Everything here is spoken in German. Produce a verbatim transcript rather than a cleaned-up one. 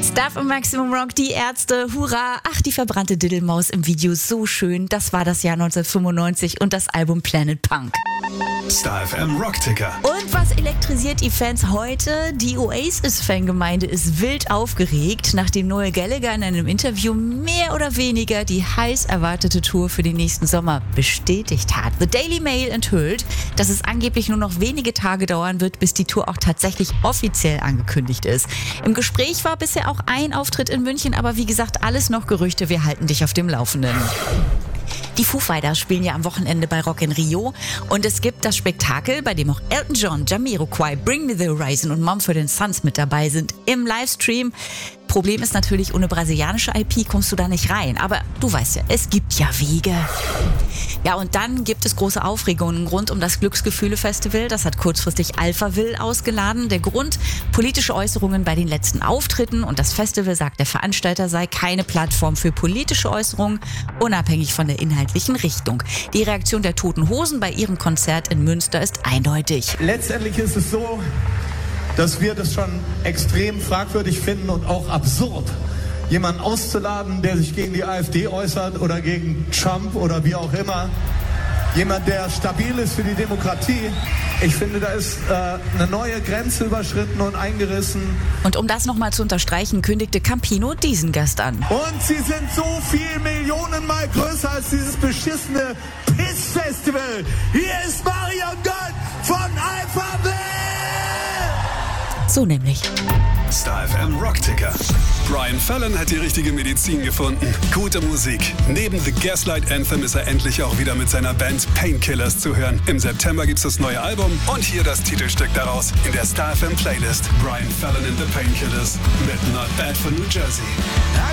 Stuff im Maximum Rock, die Ärzte, hurra, ach, die verbrannte Diddelmaus im Video, so schön. Das war das Jahr neunzehnhundertfünfundneunzig und das Album Planet Punk. Star F M Rockticker. Und was elektrisiert die Fans heute? Die Oasis-Fangemeinde ist wild aufgeregt, nachdem Noel Gallagher in einem Interview mehr oder weniger die heiß erwartete Tour für den nächsten Sommer bestätigt hat. The Daily Mail enthüllt, dass es angeblich nur noch wenige Tage dauern wird, bis die Tour auch tatsächlich offiziell angekündigt ist. Im Gespräch war bisher auch ein Auftritt in München, aber wie gesagt, alles noch Gerüchte, wir halten dich auf dem Laufenden. Die Foo Fighters spielen ja am Wochenende bei Rock in Rio und es gibt das Spektakel, bei dem auch Elton John, Jamiroquai, Bring Me The Horizon und Mumford and Sons mit dabei sind im Livestream. Problem ist natürlich, ohne brasilianische I P kommst du da nicht rein. Aber du weißt ja, es gibt ja Wege. Ja, und dann gibt es große Aufregungen rund um das Glücksgefühle-Festival. Das hat kurzfristig Alphaville ausgeladen. Der Grund, politische Äußerungen bei den letzten Auftritten. Und das Festival sagt, der Veranstalter sei keine Plattform für politische Äußerungen, unabhängig von der inhaltlichen Richtung. Die Reaktion der Toten Hosen bei ihrem Konzert in Münster ist eindeutig. Letztendlich ist es so, dass wir das schon extrem fragwürdig finden und auch absurd, jemanden auszuladen, der sich gegen die AfD äußert oder gegen Trump oder wie auch immer. Jemand, der stabil ist für die Demokratie. Ich finde, da ist äh, eine neue Grenze überschritten und eingerissen. Und um das nochmal zu unterstreichen, kündigte Campino diesen Gast an. Und sie sind so viel Millionenmal größer als dieses beschissene Piss-Festival. Hier ist Marion Gott von Alphaville! So nämlich. Star F M Rockticker. Brian Fallon hat die richtige Medizin gefunden. Gute Musik. Neben The Gaslight Anthem ist er endlich auch wieder mit seiner Band Painkillers zu hören. Im September gibt's das neue Album und hier das Titelstück daraus in der Star F M Playlist. Brian Fallon and the Painkillers mit Not Bad for New Jersey.